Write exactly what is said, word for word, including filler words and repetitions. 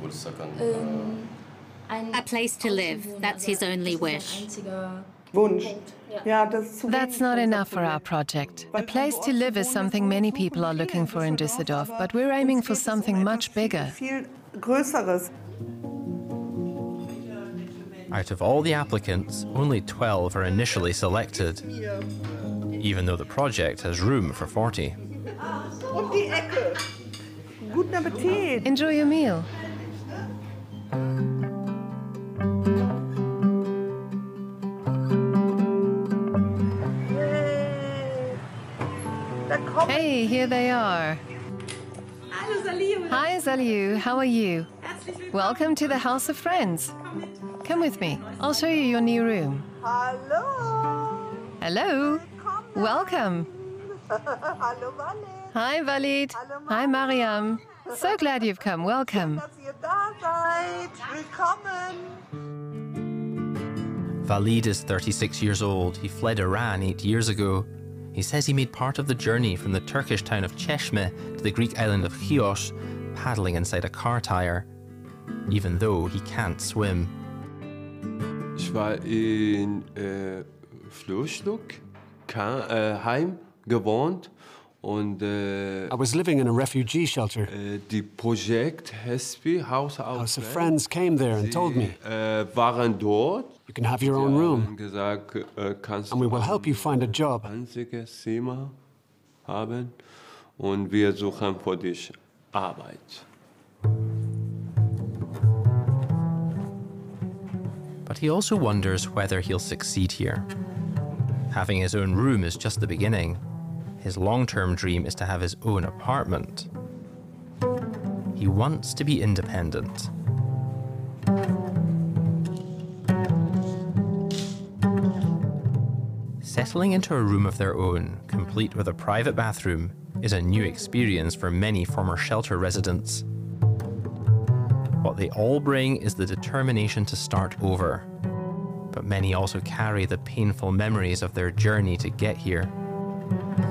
A place to live, that's his only wish. Wunsch. That's not enough for our project. A place to live is something many people are looking for in Düsseldorf, but we're aiming for something much bigger. Out of all the applicants, only twelve are initially selected, even though the project has room for forty. Um die Ecke. Guten Appetit. Enjoy your meal. Hey, here they are. Hi, Zaliu. How are you? Welcome to the House of Friends. Come with me. I'll show you your new room. Hallo. Hello. Welcome. Hallo, Walid. Hi, Walid. Hi, Mariam. So glad you've come. Welcome. Dass ihr da seid. Willkommen. Walid is thirty-six years old. He fled Iran eight years ago. He says he made part of the journey from the Turkish town of Çeşme to the Greek island of Chios, paddling inside a car tire, even though he can't swim. Ich war in äh, Flüchtling, äh, Heim gewohnt und äh, I was living in a refugee shelter. äh, die Projekt Hespi, House House of Friends came there and told me, äh, waren dort. you can have your own room, Gesagt, äh, kannst and we will help you find a job. einziges Zimmer haben und wir suchen für dich Arbeit. But he also wonders whether he'll succeed here. Having his own room is just the beginning. His long-term dream is to have his own apartment. He wants to be independent. Settling into a room of their own, complete with a private bathroom, is a new experience for many former shelter residents. What they all bring is the determination to start over. But many also carry the painful memories of their journey to get here.